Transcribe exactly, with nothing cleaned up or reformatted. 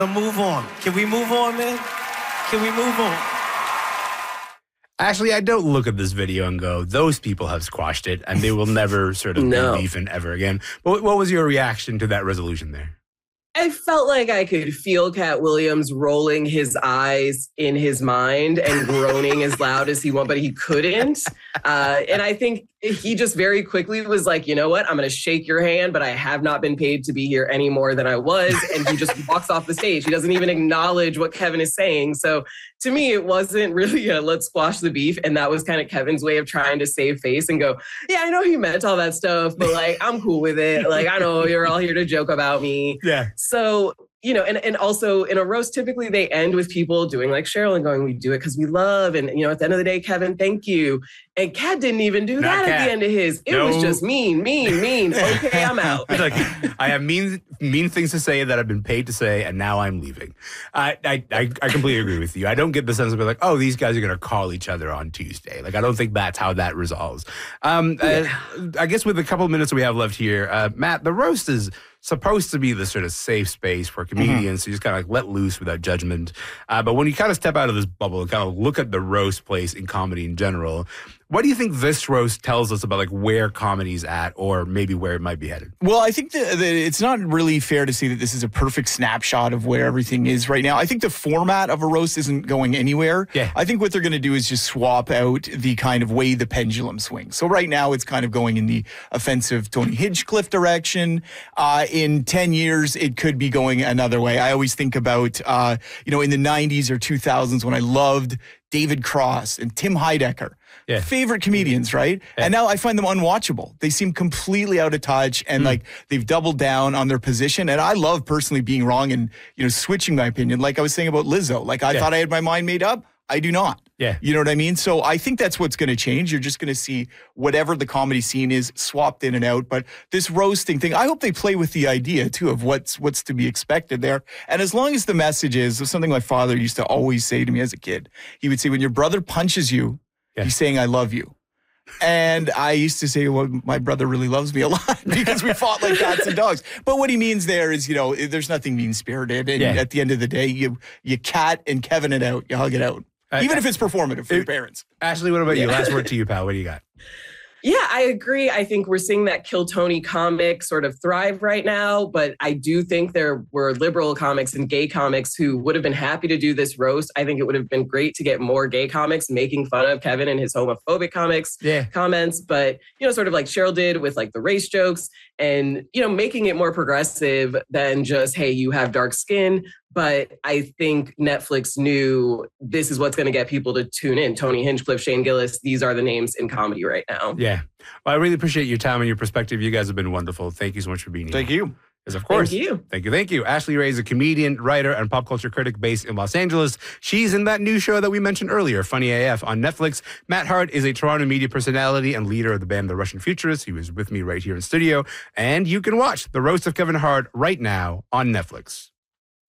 Move on. Can we move on, man? Can we move on? Actually, I don't look at this video and go, those people have squashed it and they will never sort of no. be beefing ever again. But what was your reaction to that resolution there? I felt like I could feel Cat Williams rolling his eyes in his mind and groaning as loud as he wanted, but he couldn't. Uh, and I think he just very quickly was like, you know what? I'm going to shake your hand, but I have not been paid to be here any more than I was. And he just walks off the stage. He doesn't even acknowledge what Kevin is saying. So to me, it wasn't really a let's squash the beef. And that was kind of Kevin's way of trying to save face and go, yeah, I know he meant all that stuff, but like, I'm cool with it. Like, I know you're all here to joke about me. Yeah. So, you know, and, and also in a roast, typically they end with people doing like Cheryl and going, we do it because we love. And, you know, at the end of the day, Kevin, thank you. And Kat didn't even do Not that Kat. at the end of his. It No. was just mean, mean, mean. Okay, I'm out. It's like, I have mean mean things to say that I've been paid to say, and now I'm leaving. I I, I, I completely agree with you. I don't get the sense of like, oh, these guys are going to call each other on Tuesday. Like, I don't think that's how that resolves. Um, Yeah. uh, I guess with the couple of minutes we have left here, uh, Matt, the roast is supposed to be the sort of safe space for comedians. Mm-hmm. So you just kind of like let loose without judgment. Uh, but when you kind of step out of this bubble and kind of look at the roast place in comedy in general, what do you think this roast tells us about like where comedy's at or maybe where it might be headed? Well, I think that, that it's not really fair to say that this is a perfect snapshot of where everything is right now. I think the format of a roast isn't going anywhere. Yeah. I think what they're going to do is just swap out the kind of way the pendulum swings. So right now it's kind of going in the offensive Tony Hinchcliffe direction. Uh, in ten years, it could be going another way. I always think about, uh, you know, in the nineties or two thousands when I loved David Cross and Tim Heidecker. Yeah. Favorite comedians, right? Yeah. And now I find them unwatchable. They seem completely out of touch and mm. like they've doubled down on their position. And I love personally being wrong and, you know, switching my opinion. Like I was saying about Lizzo. Like I yeah. thought I had my mind made up. I do not. Yeah. You know what I mean? So I think that's what's going to change. You're just going to see whatever the comedy scene is swapped in and out. But this roasting thing, I hope they play with the idea too of what's what's to be expected there. And as long as the message is something my father used to always say to me as a kid, he would say, when your brother punches you, yeah. he's saying, I love you. And I used to say, well, my brother really loves me a lot because we fought like cats and dogs. But what he means there is, you know, there's nothing mean-spirited. And yeah. at the end of the day, you you cat and Kevin it out. You hug it out. Uh, Even uh, if it's performative for it, your parents. Ashley, what about yeah. you? Last word to you, pal. What do you got? Yeah, I agree. I think we're seeing that Kill Tony comic sort of thrive right now, but I do think there were liberal comics and gay comics who would have been happy to do this roast. I think it would have been great to get more gay comics making fun of Kevin and his homophobic comics yeah. comments, but, you know, sort of like Cheryl did with like the race jokes and, you know, making it more progressive than just, hey, you have dark skin. But I think Netflix knew this is what's going to get people to tune in. Tony Hinchcliffe, Shane Gillis, these are the names in comedy right now. Yeah. Well, I really appreciate your time and your perspective. You guys have been wonderful. Thank you so much for being here. Thank you. Because of course. Thank you. Thank you. Thank you. Ashley Ray is a comedian, writer, and pop culture critic based in Los Angeles. She's in that new show that we mentioned earlier, Funny A F, on Netflix. Matt Hart is a Toronto media personality and leader of the band The Russian Futurists. He was with me right here in studio. And you can watch The Roast of Kevin Hart right now on Netflix.